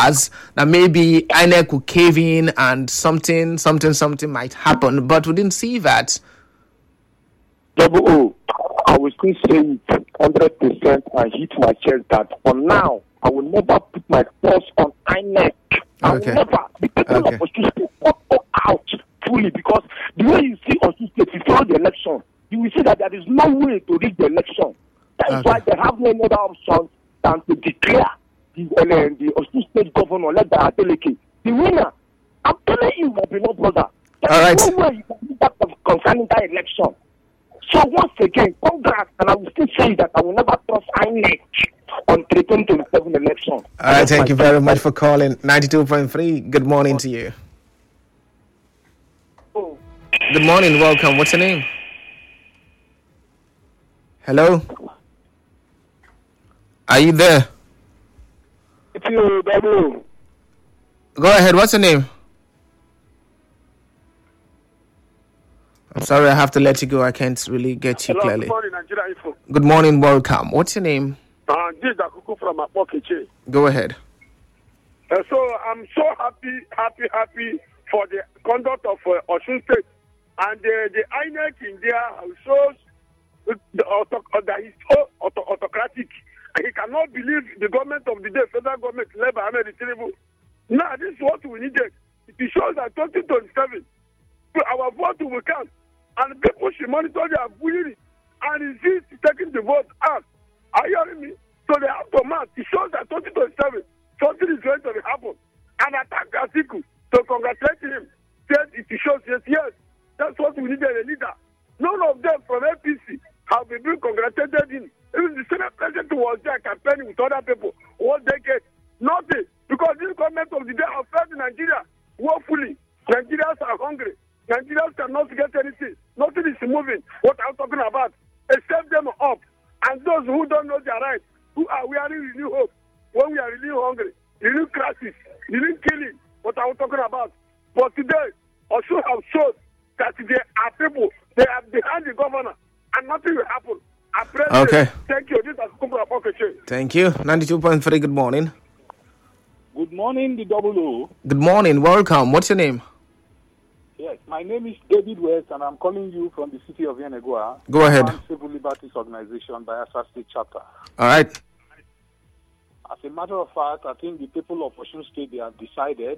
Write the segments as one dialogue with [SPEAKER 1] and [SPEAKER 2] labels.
[SPEAKER 1] has, that maybe INEC will cave in and something might happen, but we didn't see that.
[SPEAKER 2] Double O, I will still say it 100% and hit my chest that for now, I will never put my trust on INEC. I will never. The people of Osun State will go out fully, because the way you see Osun State, if you follow the election, you will see that there is no way to reach the election. That is why they have no other option than to declare the Osun State governor, led by Adeleke, the winner. I'm telling you, my beloved brother, there is no way you can do that concerning that election. So once again, congrats, and I will still say that I will never trust INEC on 2027 election.
[SPEAKER 1] All right, thank you very much for calling. 92.3, good morning to you.
[SPEAKER 2] Oh.
[SPEAKER 1] Good morning, welcome. What's your name? Hello? Are you there?
[SPEAKER 2] It's you, W.
[SPEAKER 1] Go ahead, what's your name? I'm sorry, I have to let you go. I can't really get you clearly.
[SPEAKER 2] Good morning, Nigeria Info.
[SPEAKER 1] Good morning, welcome. What's your name?
[SPEAKER 2] This is Akuku from Apokeche.
[SPEAKER 1] Go ahead.
[SPEAKER 2] So I'm so happy for the conduct of Osun State, and the INEC in there shows that he's so autocratic. He cannot believe the government of the day, federal government led by Ahmed Tinubu. Now this is what we needed. It shows that 2027, our vote will count, and people should monitor their voting and resist taking the vote out. Are you hearing me? So they have to mark. It shows that 2027, something is going to happen. And attack Atiku to congratulate him. It shows, yes, that's what we needed, a leader. None of them from APC have been doing congratulated him. Even the Senate president was there campaigning with other people. What decade? Nothing. Because this government of the day have failed Nigeria woefully. Nigerians are hungry. Nigerians cannot get anything. Nothing is moving. What I'm talking about, except them up. And those who don't know their rights, who are wearing renew hope, when we are really hungry, renew crisis, renew killing, what I'm talking about. But today, Osun have shown that they are people, they are behind the governor, and nothing will happen.
[SPEAKER 1] Okay.
[SPEAKER 2] Thank you. This is Kumba Apokeche.
[SPEAKER 1] Thank you. 92.3, good morning.
[SPEAKER 3] Good morning, the Double O.
[SPEAKER 1] Good morning, welcome. What's your name?
[SPEAKER 3] Yes, my name is David West, and I'm calling you from the city of Yenagoa.
[SPEAKER 1] Go ahead.
[SPEAKER 3] Civil Liberties Organization, Bayelsa State Chapter.
[SPEAKER 1] All right.
[SPEAKER 3] As a matter of fact, I think the people of Osun State, they have decided.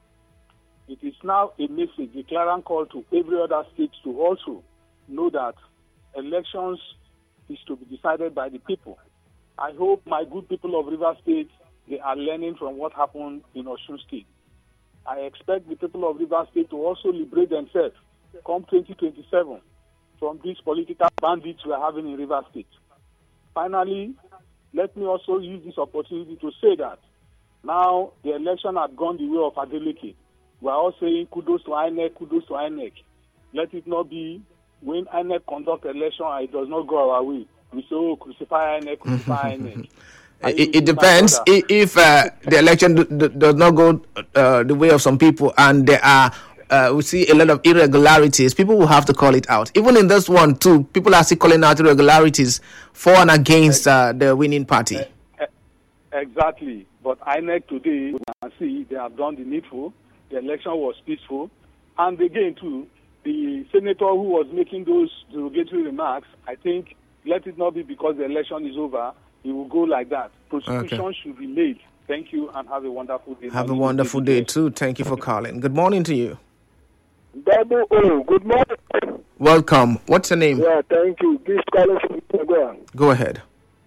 [SPEAKER 3] It is now a message, a clarion call to every other state to also know that elections is to be decided by the people. I hope my good people of Rivers State, they are learning from what happened in Osun State. I expect the people of Rivers State to also liberate themselves come 2027 from these political bandits we are having in Rivers State. Finally, let me also use this opportunity to say that now the election had gone the way of Adeleke. We are all saying kudos to INEC, kudos to INEC. Let it not be when INEC conduct election and it does not go our way. We say, oh, crucify INEC, crucify INEC.
[SPEAKER 1] It depends if the election does not go the way of some people, and there are we see a lot of irregularities. People will have to call it out. Even in this one too, people are still calling out irregularities for and against the winning party.
[SPEAKER 3] Exactly. But INEC today, we can see they have done the needful. The election was peaceful. And again too, the senator who was making those derogatory remarks, I think, let it not be because the election is over. It will go like that. Prosecution should be made. Thank you and have a wonderful day.
[SPEAKER 1] Have a wonderful day too. Thank you for calling. Good morning to you.
[SPEAKER 2] Double O, good morning.
[SPEAKER 1] Welcome. What's your name?
[SPEAKER 2] Yeah, thank you. This caller from Yenagoa.
[SPEAKER 1] Go ahead.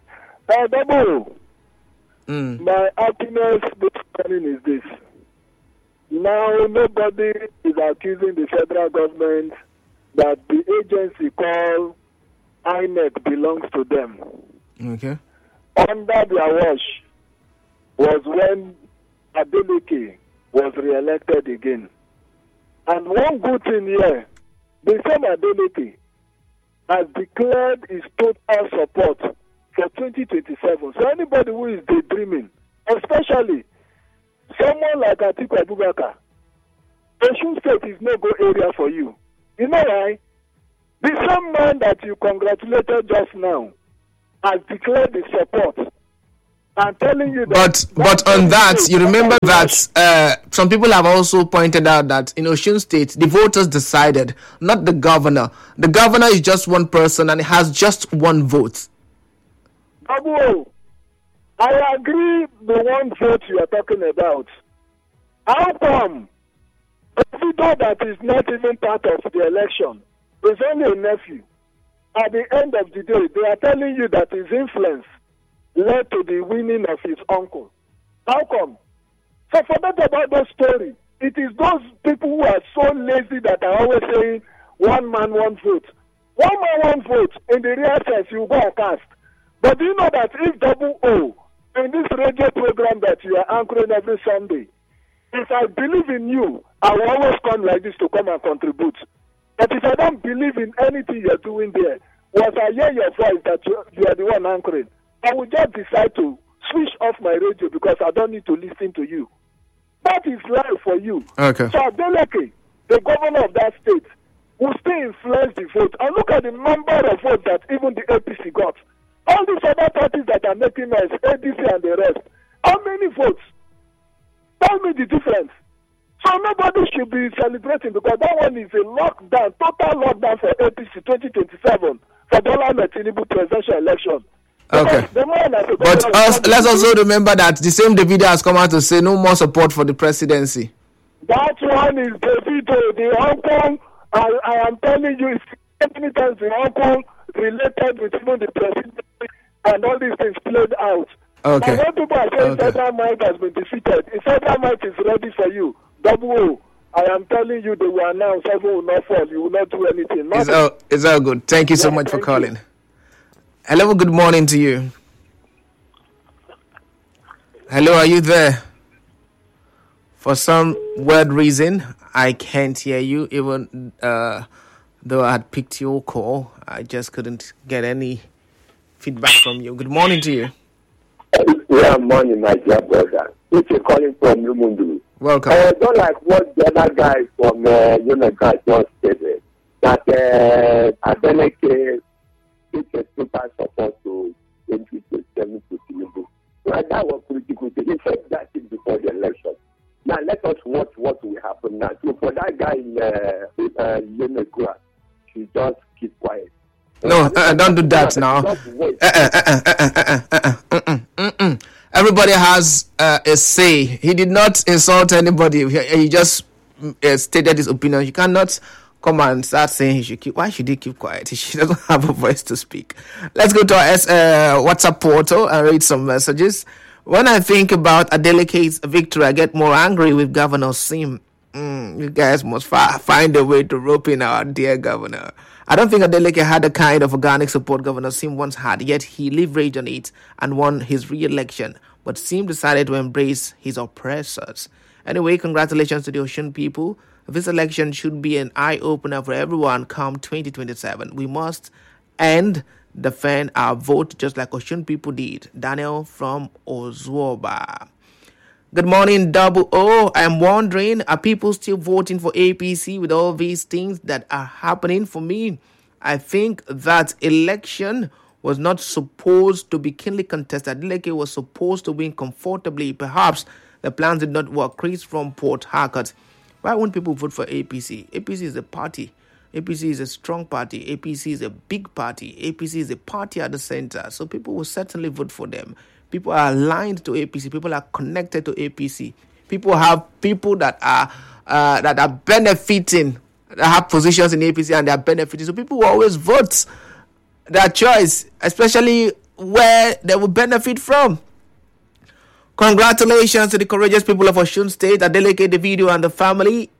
[SPEAKER 2] Double O, my happiness this morning is this. Now, nobody is accusing the federal government that the agency called INEC belongs to them.
[SPEAKER 1] Okay.
[SPEAKER 2] Under their watch was when Adeleke was re-elected again. And one good thing here, the same Adeleke has declared his total support for 2027. So anybody who is daydreaming, especially someone like Atiku Abubakar, Osun State is no go area for you. You know why? The same man that you congratulated just now has declared his support
[SPEAKER 4] I'm telling you that.
[SPEAKER 1] But on that, you remember that some people have also pointed out that in Osun State, the voters decided, not the governor. The governor is just one person and he has just one vote.
[SPEAKER 4] Babu, I agree the one vote you are talking about. How come a video that is not even part of the election is only a nephew? At the end of the day, they are telling you that his influence led to the winning of his uncle. How come? So forget about the story. It is those people who are so lazy that are always saying one man, one vote. One man, one vote. In the real sense, you go and cast. But do you know that if Double O, in this radio program that you are anchoring every Sunday, if I believe in you, I will always come like this to come and contribute. But if I don't believe in anything you're doing there, once I hear your voice that you are the one anchoring, I will just decide to switch off my radio because I don't need to listen to you. That is life for you.
[SPEAKER 1] Okay.
[SPEAKER 4] So Adeleke, the governor of that state, will still influence the vote. And look at the number of votes that even the APC got. All these other parties that are making noise, ADC and the rest, how many votes? Tell me the difference. So nobody should be celebrating because that one is a lockdown, total lockdown for APC 2027 for Bola Tinubu presidential election.
[SPEAKER 1] Okay. But let's also remember that the same Davido has come out to say no more support for the presidency.
[SPEAKER 4] That one is Davido, the uncle. I am telling you, many times the uncle related with even the presidency and all these things played out.
[SPEAKER 1] Okay.
[SPEAKER 4] And when people are saying Federal Might has been defeated, if Federal Might is ready for you, Double O, I am telling you, they will announce, heaven will not fall, you will not do anything.
[SPEAKER 1] It's all good. Thank you so much for calling. Hello, good morning to you. Hello, are you there? For some weird reason, I can't hear you, even though I had picked your call. I just couldn't get any feedback from you. Good morning to you.
[SPEAKER 5] Yeah, morning, my dear brother. If you're calling from Lumundu.
[SPEAKER 1] Welcome.
[SPEAKER 5] I don't like what the other guy from Unega just said. That Adeleke took a total support to 2027 to Tinubu. Well, that was political. He said that thing before the election. Now let us watch what will happen now. So for that guy in Unega, she just keep quiet.
[SPEAKER 1] No, don't do that now. Everybody has a say. He did not insult anybody. He just stated his opinion. You cannot come and start saying he should keep. Why should he keep quiet? He doesn't have a voice to speak. Let's go to our WhatsApp portal and read some messages. When I think about Adeleke's victory, I get more angry with Governor Sim. You guys must find a way to rope in our dear governor. I don't think Adeleke had the kind of organic support Governor Sim once had, yet he leveraged on it and won his re-election. But Sim decided to embrace his oppressors. Anyway, congratulations to the Osun people. This election should be an eye-opener for everyone come 2027. We must defend our vote just like Osun people did. Daniel from Ozuoba. Good morning, Double O. I'm wondering, are people still voting for APC with all these things that are happening? For me, I think that election was not supposed to be keenly contested. Adeleke was supposed to win comfortably. Perhaps the plans did not work. Chris from Port Harcourt. Why won't people vote for APC? APC is a party. APC is a strong party. APC is a big party. APC is a party at the center. So people will certainly vote for them. People are aligned to APC. People are connected to APC. People have people that are benefiting, that have positions in APC and they are benefiting. So people will always vote their choice, especially where they will benefit from. Congratulations to the courageous people of Osun State, Adeleke, Davido, and the family.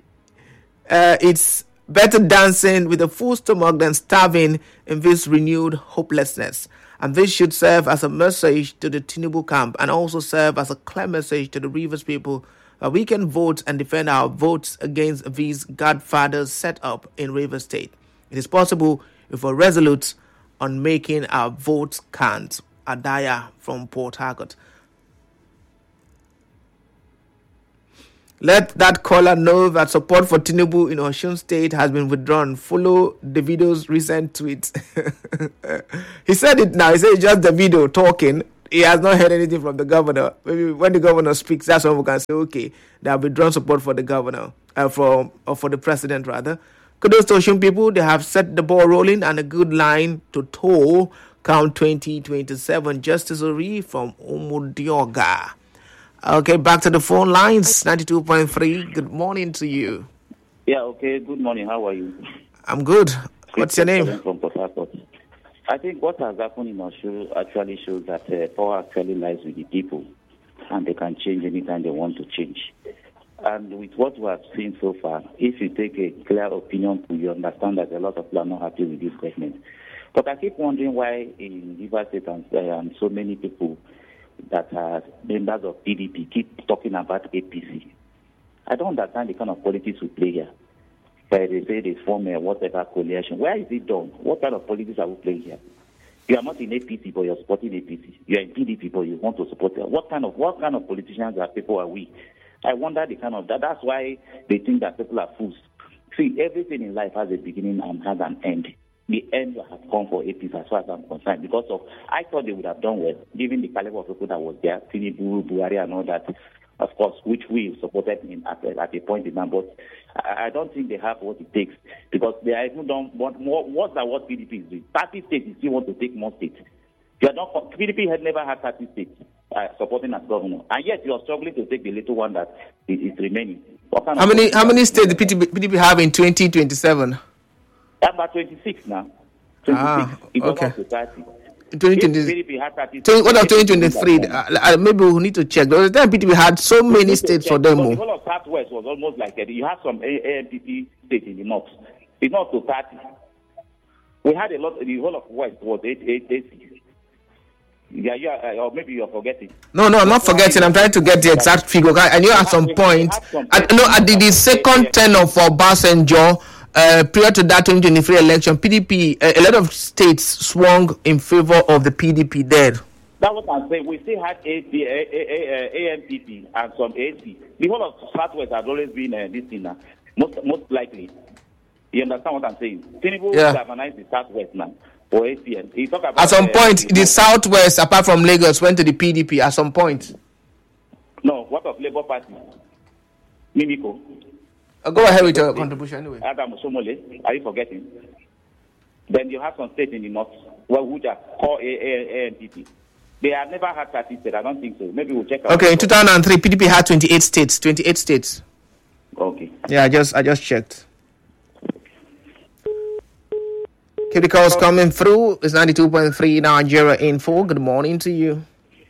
[SPEAKER 1] It's better dancing with a full stomach than starving in this renewed hopelessness. And this should serve as a message to the Tinubu camp and also serve as a clear message to the Rivers people that we can vote and defend our votes against these godfathers set up in Rivers State. It is possible if we're resolute on making our votes count. Adaya from Port Harcourt. Let that caller know that support for Tinubu in Osun State has been withdrawn. Follow Davido's recent tweet. He said it now. He said it's just Davido talking. he has not heard anything from the governor. Maybe when the governor speaks, that's when we can say, okay, they have withdrawn support for the governor, for the president rather. Kudos to Osun people. They have set the ball rolling and a good line to toe count 2027. Justice Ori from Umudioga. Okay, back to the phone lines. 92.3. Good morning to you.
[SPEAKER 6] Yeah, okay. Good morning. How are you?
[SPEAKER 1] I'm good. What's your name?
[SPEAKER 6] From Port Harcourt. I think what has happened in Osun actually shows that power actually lies with the people, and they can change anytime they want to change. And with what we have seen so far, if you take a clear opinion, you understand that a lot of people are not happy with this government. But I keep wondering why in Rivers State and so many people that are members of PDP keep talking about APC. I don't understand the kind of politics we play here. Where they say they form a whatever coalition. Where is it done? What kind of politics are we playing here? You are not in APC, but you're supporting APC. You are in PDP, but you want to support it. What kind of politicians are people are we? I wonder the kind of that. That's why they think that people are fools. See, everything in life has a beginning and has an end. The end has come for APC as far as I'm concerned, because I thought they would have done well, given the caliber of people that was there, Tinubu, Buhari, and all that, of course, which we supported at a point in time. But I don't think they have what it takes, because they are even done more than what PDP is doing. 30 states, you still want to take more states. You are not, PDP had never had 30 states supporting as governor, and yet you are struggling to take the little one that is remaining.
[SPEAKER 1] How many states the PDP have in 2027?
[SPEAKER 6] About 26 now. 26.
[SPEAKER 1] Okay.
[SPEAKER 6] To 30.
[SPEAKER 1] 2023. What of 2023? Maybe we need to check. There was a time PDP had so many states for them.
[SPEAKER 6] The whole of Southwest was almost like that. You have some ANPP states in the north. It's not to 30. We had a lot. The whole of West was 8. Yeah, or maybe you're forgetting.
[SPEAKER 1] No, I'm not forgetting. I'm trying to get the exact figure. I knew at some point. At the second tenor for Obasanjo, prior to that 2023 election, PDP, a lot of states swung in favor of the PDP there.
[SPEAKER 6] That's what I'm saying. We still had ANPP and some AC. The whole of Southwest has always been this thing now. Most likely. You understand what I'm saying? Tinubu galvanized the Southwest now. For ACN.
[SPEAKER 1] At some point, the Southwest, apart from Lagos, went to the PDP at some point.
[SPEAKER 6] No, what of Labour Party? Mimiko.
[SPEAKER 1] Go ahead with your contribution anyway.
[SPEAKER 6] Adam Somole, are you forgetting? Then you have some states in the north, which are called ANPP. They have never had 30 states. I don't think so. Maybe we'll check out.
[SPEAKER 1] Okay, in 2003, PDP had 28 states. 28 states.
[SPEAKER 6] Okay.
[SPEAKER 1] Yeah, I just checked. Keep the calls coming through. It's 92.3 Nigeria Info. Good morning to you.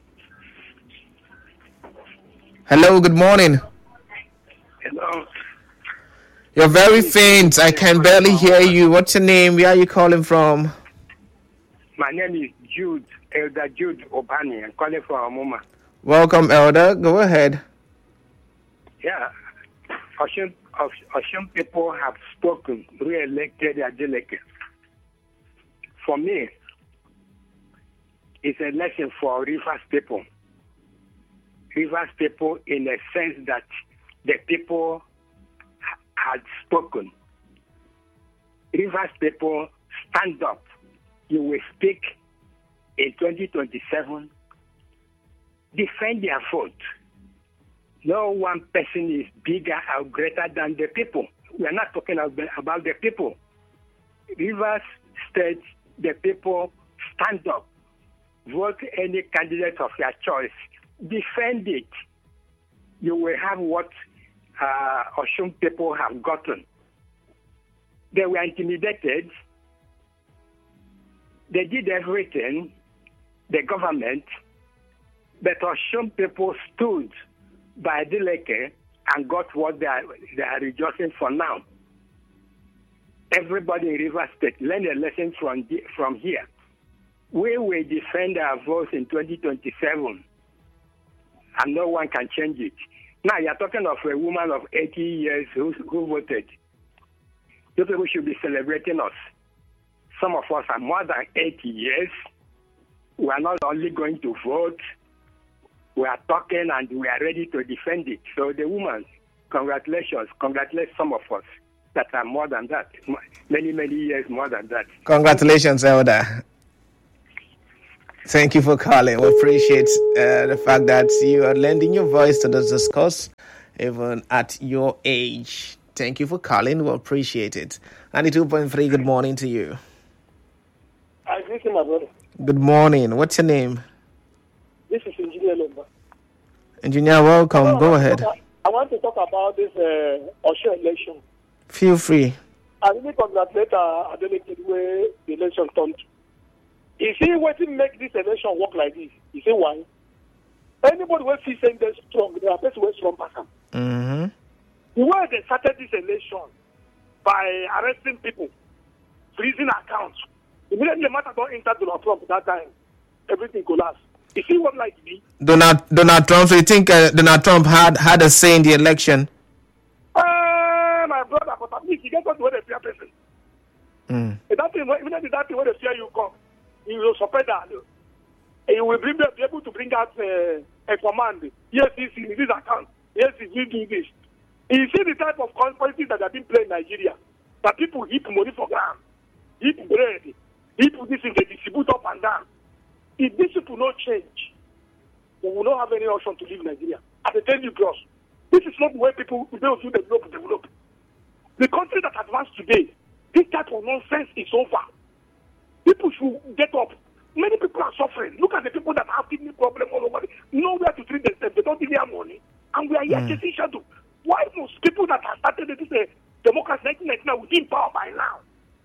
[SPEAKER 1] Hello, good morning.
[SPEAKER 2] Hello.
[SPEAKER 1] You're very faint. I can barely hear you. What's your name? Where are you calling from?
[SPEAKER 2] My name is Elder Jude Obani. I'm calling from Amoma.
[SPEAKER 1] Welcome, Elder. Go ahead.
[SPEAKER 2] Yeah. Osun people have spoken, re-elected their delegates. For me, it's a lesson for Rivers people. Rivers people, in a sense that the people had spoken. Rivers people, stand up. You will speak in 2027. Defend their vote. No one person is bigger or greater than the people. We are not talking about the people. Rivers State, the people, stand up. Vote any candidate of your choice. Defend it. You will have what Osun people have gotten. They were intimidated. They did everything, the government, but Osun people stood by Adeleke and got what they are rejoicing for now. Everybody in Rivers State, learn a lesson from here. We will defend our votes in 2027, and no one can change it. Now, you're talking of a woman of 80 years who voted. Those people should be celebrating us. Some of us are more than 80 years. We are not only going to vote, we are talking and we are ready to defend it. So the woman, congratulations. Congratulate some of us that are more than that. Many, many years more than that.
[SPEAKER 1] Congratulations, Elder. Thank you for calling. We appreciate the fact that you are lending your voice to this discourse, even at your age. Thank you for calling. We appreciate it. 92.3, good morning to you.
[SPEAKER 7] I greet you, my brother.
[SPEAKER 1] Good morning. What's your name?
[SPEAKER 7] This is Engineer Lomba.
[SPEAKER 1] Engineer, welcome. Go ahead.
[SPEAKER 7] I want to talk about this Osho election.
[SPEAKER 1] Feel free.
[SPEAKER 7] I really congratulate Adeleke where the election turned. You see what make this election work like this? You see why? Anybody will feel saying they're strong, they are person who is strong person.
[SPEAKER 1] Mm-hmm.
[SPEAKER 7] The way they started this election by arresting people, freezing accounts. Immediately the matter don't enter Donald Trump that time. Everything collapsed. You see what like me?
[SPEAKER 1] Donald Trump, so you think Donald Trump had a say in the election?
[SPEAKER 7] My brother, but at least you get what the fear person. That thing, even that thing where the fear you come, you will support that. And you will be able to bring out a command. Yes, this in this account. Yes, you do this. You see the type of policies that have been played in Nigeria. That people heap money for ground, heap bread, heap this thing, they distribute up and down. If this people not change, we will not have any option to leave Nigeria. I can tell you, bros, this is not the way people develop. The country that advanced today, this type of nonsense is over. People should get up. Many people are suffering. Look at the people that have kidney problem all over. Nowhere to treat themselves. They don't even have money. And we are here chasing shadow. Why most people that have started this democracy 1999 within power by now?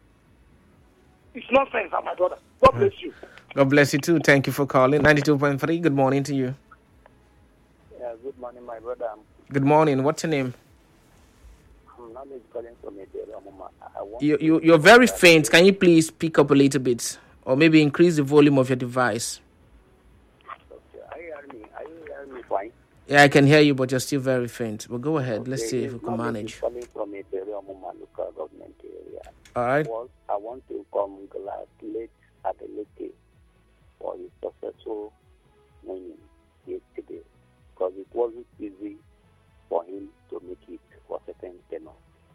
[SPEAKER 7] It's nonsense, my brother. God bless you.
[SPEAKER 1] God bless you too. Thank you for calling. 92.3, good morning to you.
[SPEAKER 8] Yeah, good morning, my brother.
[SPEAKER 1] Good morning. What's your name?
[SPEAKER 8] I'm not calling from
[SPEAKER 1] You're very faint. Can you please speak up a little bit? Or maybe increase the volume of your device?
[SPEAKER 8] Okay. Are you hearing me fine?
[SPEAKER 1] Yeah, I can hear you, but you're still very faint. Well, go ahead.
[SPEAKER 8] Okay.
[SPEAKER 1] Let's see if we can manage.
[SPEAKER 8] Calling from a local government area.
[SPEAKER 1] All right.
[SPEAKER 8] I want to congratulate Adeleke for his successful winning yesterday, because it wasn't easy for him to make it for second tenure.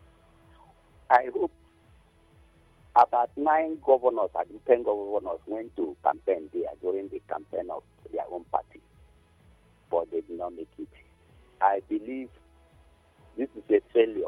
[SPEAKER 8] I hope about 9 governors and 10 governors went to campaign there during the campaign of their own party, but they did not make it. I believe this is a failure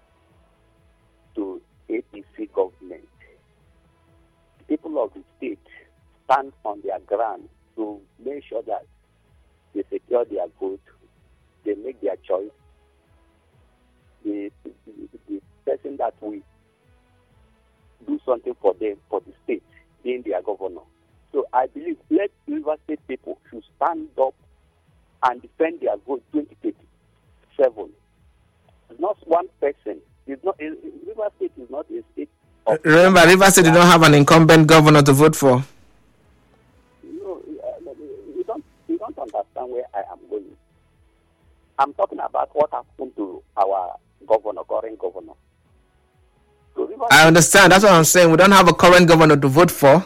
[SPEAKER 8] to APC government. People of the state stand on their ground to make sure that they secure their vote, they make their choice. The person that will do something for them, for the state, being their governor. So I believe let River State people should stand up and defend their vote 2027. It's not one person. River State is not a state.
[SPEAKER 1] Remember, River State did not have an incumbent governor to vote for.
[SPEAKER 8] No, you don't understand where I am going. I'm talking about what happened to our governor, current governor. So
[SPEAKER 1] I understand. That's what I'm saying. We don't have a current governor to vote for.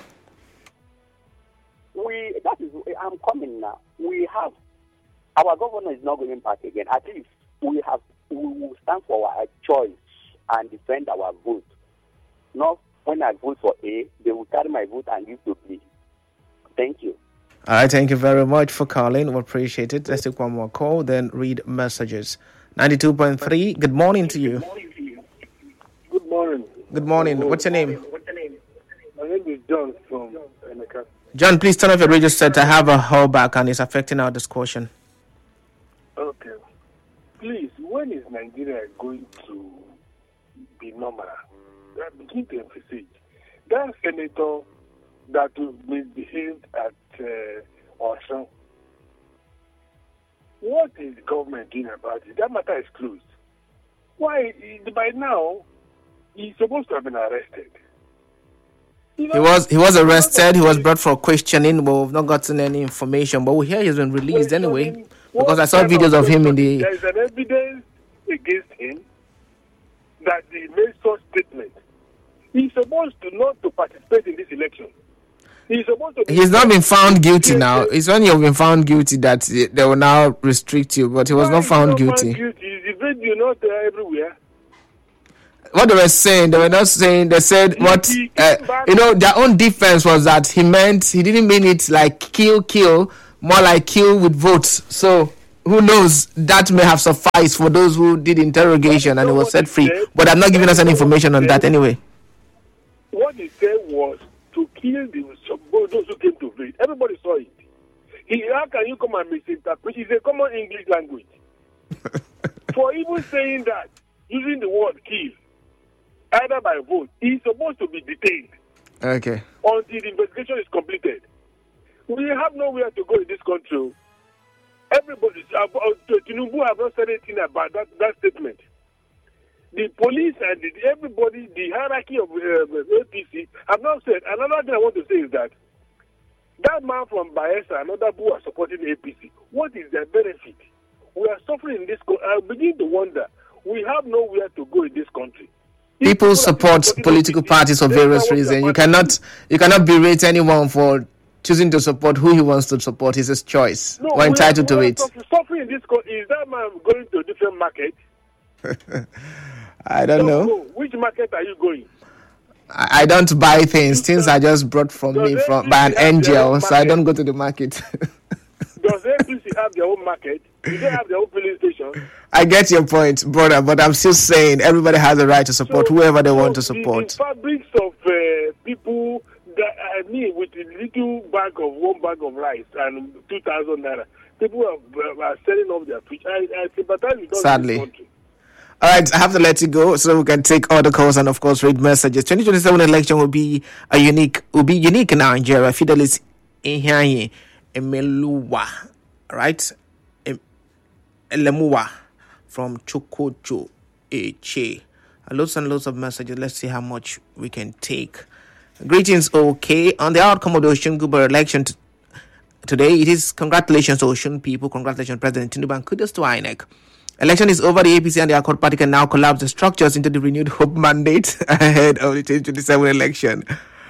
[SPEAKER 8] I'm coming now. We have our governor is not going back again. At least we will stand for our choice and defend our vote. Not when I vote for A, they will carry my vote and give to B. Thank you.
[SPEAKER 1] All right, thank you very much for calling. We appreciate it. Let's take one more call, then read messages. 92.3, good morning to you.
[SPEAKER 4] Good morning.
[SPEAKER 1] Good morning. What's your name?
[SPEAKER 4] My name is John from Emeka.
[SPEAKER 1] John, please turn off your radio set. I have a holdback and it's affecting our discussion.
[SPEAKER 4] Okay. Please, when is Nigeria going to be normal? Begin to emphasize. That senator that was misbehaved at Osho, what is the government doing about it? That matter is closed. Why? By now, he's supposed to have been arrested.
[SPEAKER 1] He was arrested. He was brought for questioning, but we've not gotten any information. But we hear he's been released anyway, because I saw videos of him in the.
[SPEAKER 4] There is an evidence against him that he made such statement. He's supposed to not to participate in this election. He's supposed to.
[SPEAKER 1] He's not been found guilty now. It's when you've been found guilty that they will now restrict you. But he was not found guilty.
[SPEAKER 4] Is the video not everywhere?
[SPEAKER 1] what they were saying, they were not saying. They said what their own defense was that he didn't mean it like kill, more like kill with votes. So who knows? That may have sufficed for those who did interrogation and he was set free. But I'm not giving us any information on that anyway.
[SPEAKER 2] What he said was to kill those who came to vote. Everybody saw it. How can you come and misinterpret? It's a common English language. For even saying that, using the word kill, either by vote, he's supposed to be detained.
[SPEAKER 1] Okay.
[SPEAKER 2] Until the investigation is completed. We have nowhere to go in this country. Everybody, Tinubu have not said anything about that statement. The police and everybody, the hierarchy of APC have not said. Another thing I want to say is that man from Bayelsa and other who are supporting the APC, what is their benefit? We are suffering in this country. I begin to wonder. We have nowhere to go in this country.
[SPEAKER 1] People support political parties for various reasons. You cannot berate anyone for choosing to support who he wants to support. It's his choice.
[SPEAKER 2] No,
[SPEAKER 1] we're entitled to it.
[SPEAKER 2] Suffering in this country. Is that man going to a different market?
[SPEAKER 1] I don't know.
[SPEAKER 2] Which market are you going?
[SPEAKER 1] I don't buy things. Things are just brought from me by an angel, so I don't go to the market.
[SPEAKER 2] Does APC have their own market? Do they have their own filling station?
[SPEAKER 1] I get your point, brother, but I'm still saying everybody has a right to support whoever they want to support.
[SPEAKER 2] The fabrics of people that with a little bag of 1 bag of rice and 2,000 naira, people are selling off their fish. I sympathize with all
[SPEAKER 1] Sadly.
[SPEAKER 2] This country.
[SPEAKER 1] All right, I have to let you go so we can take all the calls and, of course, read messages. 2027 election will be unique in Nigeria. Fidelis Ihianye Emeluwa, right? Elemuwa from Chokocho Eche. Lots and lots of messages. Let's see how much we can take. Greetings, okay. On the outcome of the Osun Guber election today, it is congratulations to Osun people. Congratulations, President Tinubu, and kudos to INEC. Election is over. The APC and the Accord Party can now collapse the structures into the renewed hope mandate ahead of the 2027 election.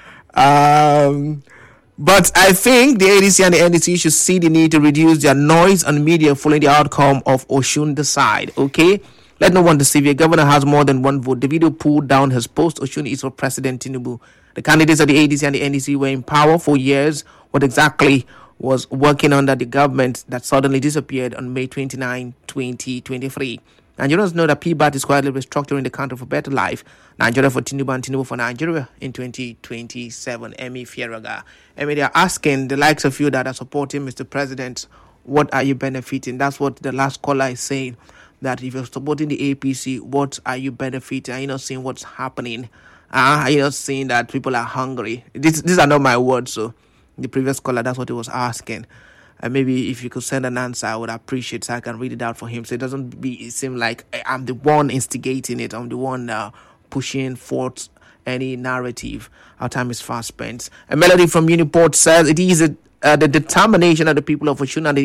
[SPEAKER 1] But I think the ADC and the NDC should see the need to reduce their noise on media following the outcome of Osun Decide. Okay? Let no one deceive you. Governor has more than one vote. Davido pulled down his post. Osun is for President Tinubu. The candidates of the ADC and the NDC were in power for years. What exactly was working under the government that suddenly disappeared on May 29, 2023. Nigerians know that PBAT is quietly restructuring the country for better life. Nigeria for Tinubu and Tinubu for Nigeria in 2027. Emi Fieraga. Emi, they are asking the likes of you that are supporting Mr. President, what are you benefiting? That's what the last caller is saying. That if you're supporting the APC, what are you benefiting? Are you not seeing what's happening? Are you not seeing that people are hungry? These are not my words, so the previous caller, that's what he was asking. Maybe if you could send an answer, I would appreciate so I can read it out for him. So it doesn't seem like I'm the one instigating it. I'm the one pushing forth any narrative. Our time is fast spent. A melody from Uniport says it is the determination of the people of Osun and the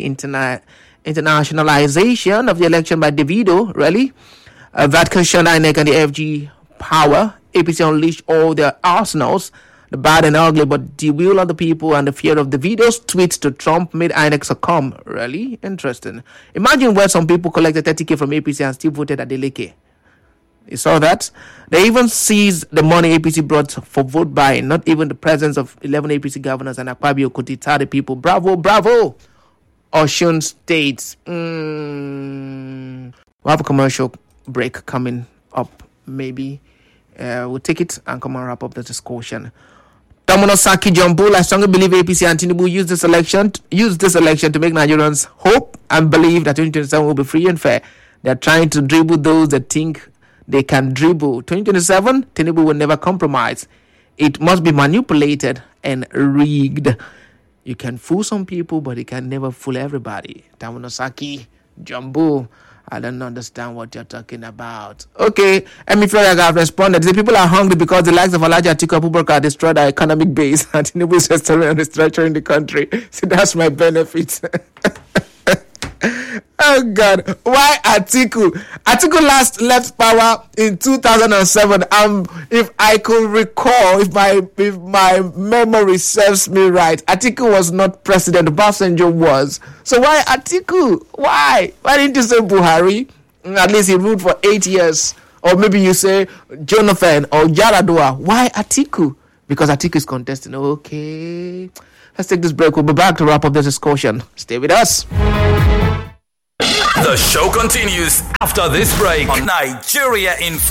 [SPEAKER 1] internationalization of the election by Davido, really. Vatican, INEC and the FG power. APC unleashed all their arsenals. The bad and ugly, but the will of the people and the fear of Davido's tweets to Trump made INEC succumb. Really interesting. Imagine where some people collected 30K from APC and still voted at Adeleke. You saw that? They even seized the money APC brought for vote buying. Not even the presence of 11 APC governors and Akpabio could deter the people. Bravo, bravo! Osun State. We'll have a commercial break coming up, maybe. We'll take it and come and wrap up the discussion. Damonosaki Jumbo, I strongly believe APC and Tinubu use this election to make Nigerians hope and believe that 2027 will be free and fair. They're trying to dribble those that think they can dribble. 2027, Tinubu will never compromise. It must be manipulated and rigged. You can fool some people, but you can never fool everybody. Damonosaki Jumbo, I don't understand what you're talking about. Okay, Emi Fieraga have responded. The people are hungry because the likes of Alhaji Atiku Abubakar destroyed our economic base and Tinubu is restructuring the country. So that's my benefit. Oh God, why Atiku? Atiku last left power in 2007. If I could recall, if my memory serves me right, Atiku was not president. Obasanjo was. So why Atiku? Why didn't you say Buhari? At least he ruled for 8 years Or maybe you say Jonathan or Yaradua. Why Atiku? Because Atiku is contesting. Okay. Let's take this break. We'll be back to wrap up this discussion. Stay with us.
[SPEAKER 9] The show continues after this break on Nigeria Info.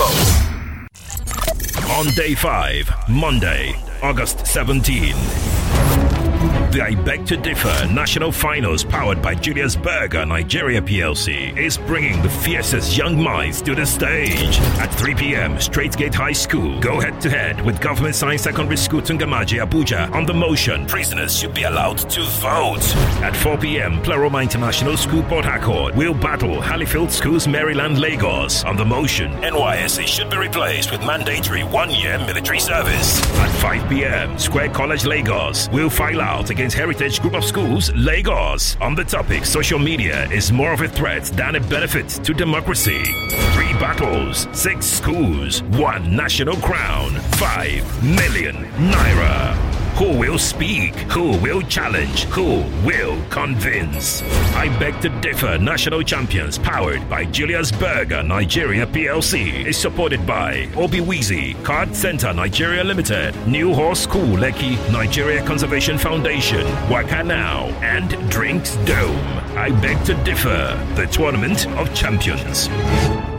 [SPEAKER 10] On day 5, Monday, August 17. The I Beg to Differ National Finals, powered by Julius Berger Nigeria PLC, is bringing the fiercest young minds to the stage. At 3 p.m, Straightgate High School go head-to-head with Government Science Secondary School Tungamaji, Abuja. On the motion, prisoners should be allowed to vote. At 4 p.m, Pleroma International School, Port Harcourt will battle Halifield Schools, Maryland, Lagos. On the motion, NYSC should be replaced with mandatory 1-year military service. At 5 p.m, Square College, Lagos will file out against Heritage Group of Schools, Lagos. On the topic, social media is more of a threat than a benefit to democracy. 3 battles, 6 schools, 1 national crown, 5 million naira. Who will speak? Who will challenge? Who will convince? I Beg to Differ National Champions, powered by Julius Berger Nigeria PLC, is supported by Obiwizi, Card Center Nigeria Limited, New Horse School Lekki, Nigeria Conservation Foundation, Waka Now, and Drinks Dome. I Beg to Differ, the Tournament of Champions.